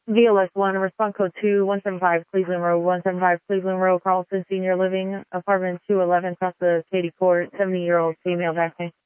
VLS1, response code 2175 Cleveland Road, 175 Cleveland Road, Carlson Senior Living, apartment 211, across the Katy Court, 70-year-old female vaccine.